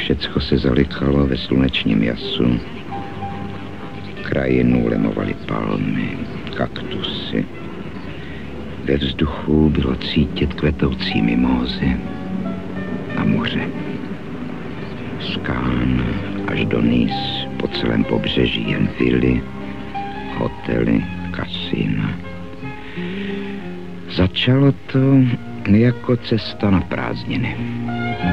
Všecko se zalikalo ve slunečním jasu. Krajinu lemovaly palmy, kaktusy. Ve vzduchu bylo cítit kvetoucí mimózy a moře. Z Cannes až do Nice po celém pobřeží jen vily, hotely, kasína. Začalo to jako cesta na prázdniny.